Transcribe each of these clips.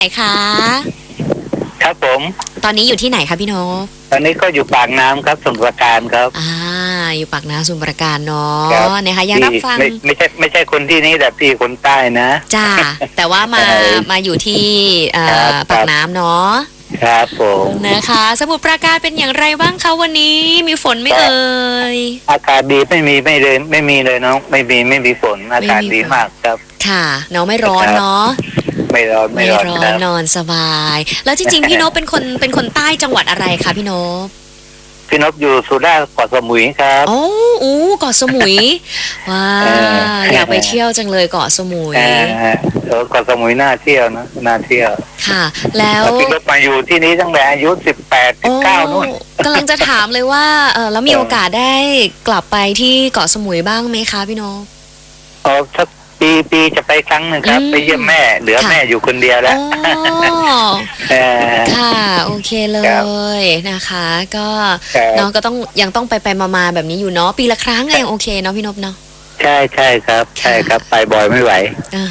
ไหนคะครับผมตอนนี้อยู่ที่ไหนคะพี่นพตอนนี้ก็อยู่ปากน้ำครับสมุทรปราการครับอยู่ปากน้ำสมุทรปราการเนาะครับนะคะยังรับฟังไม่ใช่คนที่นี่แต่พี่คนใต้นะจ้าแต่ว่ามาอยู่ที่ปากน้ำเนาะครับผมนะคะสมุทรปราการเป็นอย่างไรบ้างคะวันนี้มีฝนไหมเอ่ยอากาศดีไม่มีเลยน้องไม่มีฝนอากาศดีมากครับค่ะเนาะไม่ร้อนเนาะไม่ร้อนนอนสบายแล้วจริงๆพี่นพเป็นคนใต้จังหวัดอะไรคะพี่นพอยู่สุราษฎร์เกาะสมุยครับโอ้เกาะสมุยว้าอยากไปเที่ยวจังเลยเกาะสมุยเกาะสมุยน่าเที่ยวนะน่าเที่ยวค่ะแล้วพี่นพมาอยู่ที่นี้ตั้งแต่อายุ18-19นู่นกำลังจะถามเลยว่าแล้วมีโอกาสได้กลับไปที่เกาะสมุยบ้างไหมคะพี่นพสักปีจะไปครั้งหนึ่งครับไปเยี่ยมแม่เหลือแม่อยู่คนเดียวแล้วค่ะโอเคเลยนะคะก็น้องก็ยังต้องไปมาแบบนี้อยู่เนาะปีละครั้งยังโอเคเนาะพี่นพเนาะใช่ครับไปบ่อยไม่ไหว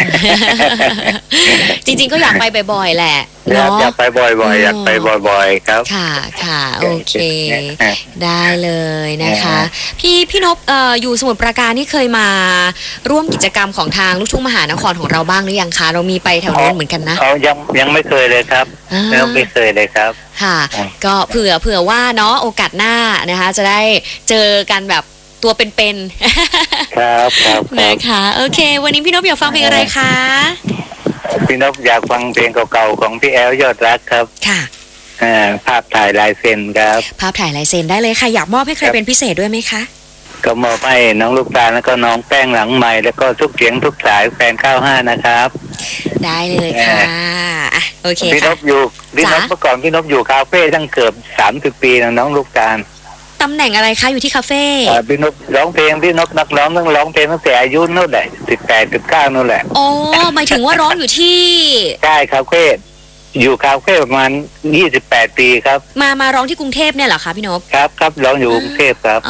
จริงๆก็อยากไปบ่อยๆแหละเนาะอยากไปบ่อยๆอยากไปบ่อยๆครับค่ะโอเคได้เลยนะคะพี่นพอยู่สมุทรปราการนี่เคยมาร่วมกิจกรรมของทางลูกทุ่งมหานครของเราบ้างหรือยังคะเรามีไปแถวนู้นเหมือนกันนะยังไม่เคยเลยครับไม่เคยเลยครับค่ะก็เผื่อว่าเนาะโอกาสหน้านะคะจะได้เจอกันแบบตัวเป็นๆครับนะคะโอเควันนี้พี่นพอยากฟังเพลงอะไรคะพี่นพอยากฟังเพลงเก่าๆของพี่แอลยอดรักครับค่ะภาพถ่ายลายเซ็นครับภาพถ่ายลายเซ็นได้เลยค่ะอยากมอบให้ใครเป็นพิเศษด้วยไหมคะก็มอบให้น้องลูกตาลแล้วก็น้องแป้งหลังใหม่แล้วก็ทุกเสียงทุกสายแฟน95นะครับได้เลยค่ะโอเคพี่นพเมื่อก่อนพี่นพอยู่คาเฟ่ตั้งเกือบ30 ปีนะน้องลูกตาลตำแหน่งอะไรคะอยู่ที่คาเฟ่พี่นพร้องเพลงพี่นพนักร้องต้องร้องเพลงตั้งแต่อายุนู่นแหละ18-19นู่นแหละหมายถึงว่าร้องอยู่ที่ใช่คาเฟ่อยู่คาเฟ่ประมาณ28 ปีครับมาร้องที่กรุงเทพเนี่ยเหรอคะพี่นพครับร้องอยู่กรุงเทพครับ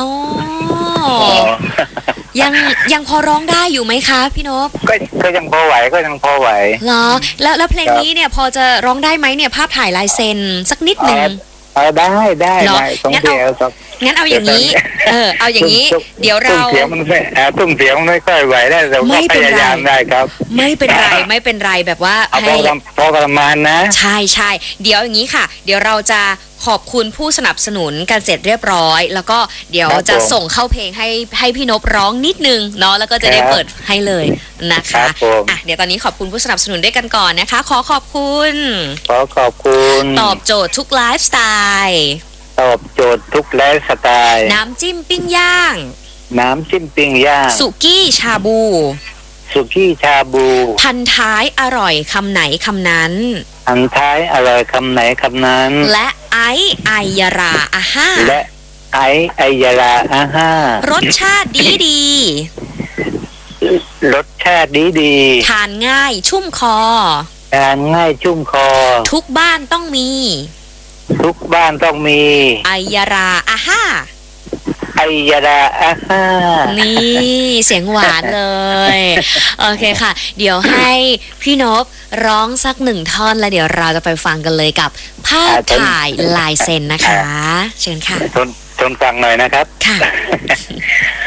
ยังพอร้องได้อยู่ไหมคะพี่นพก็ยังพอไหวเหรอแล้วเพลงนี้เนี่ยพอจะร้องได้ไหมเนี่ยภาพถ่ายลายเซ็นสักนิดหนึ่งได้ต้องเดียวงั้นเอาอย่างนี้เอาอย่างนี้เดี๋ยวเราตุ้มเสียงมันไม่ค่อยไหวได้แต่ว่าพยายามได้ครับไม่เป็นไรแบบว่าให้พอประมาณนะใช่เดี๋ยวอย่างนี้ค่ะเดี๋ยวเราจะขอบคุณผู้สนับสนุนกันเสร็จเรียบร้อยแล้วก็เดี๋ยวจะส่งเข้าเพลงให้พี่นพร้องนิดนึงเนาะแล้วก็จะได้เปิดให้เลยนะคะเดี๋ยวตอนนี้ขอบคุณผู้สนับสนุนด้วยกันก่อนนะคะขอบคุณตอบโจทย์ทุกไลฟ์สไตล์ตอบโจทย์ทุกไลฟ์สไตล์น้ำจิ้มปิ้งย่างสุกี้ชาบูพันท้ายอร่อยคำไหนคำนั้นและไอายาราอาห้ารสชาติดีทานง่ายชุ่มคอทุกบ้านต้องมีไอยาราอาห้านี่เสียงหวานเลยโอเคค่ะเดี๋ยวให้พี่นพร้องสัก1 ท่อนแล้วเดี๋ยวเราจะไปฟังกันเลยกับภาพถ่ายลายเซ็นนะคะเชิญค่ะทนฟังหน่อยนะครับค่ะ